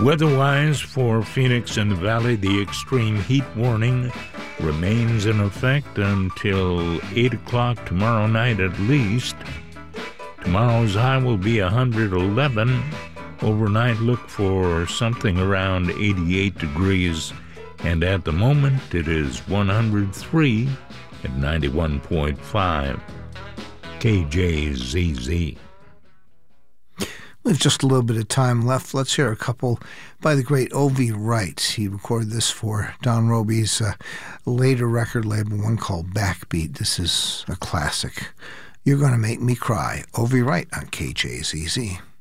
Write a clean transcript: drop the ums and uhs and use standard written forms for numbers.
Weather-wise, for Phoenix and the Valley, the extreme heat warning remains in effect until 8 o'clock tomorrow night at least. Tomorrow's high will be 111. Overnight, look for something around 88 degrees. And at the moment, it is 103 at 91.5 KJZZ. We have just a little bit of time left. Let's hear a couple by the great O.V. Wright. He recorded this for Don Robey's later record label, one called Backbeat. This is a classic. You're Gonna Make Me Cry. O.V. Wright on KJZZ.